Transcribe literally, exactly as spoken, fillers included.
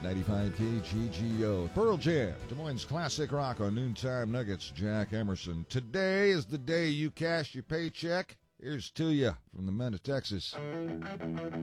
ninety-five K G G O. Pearl Jam, Des Moines Classic Rock on Noontime Nuggets, Jack Emerson. Today is the day you cash your paycheck. Here's to you from the men of Texas.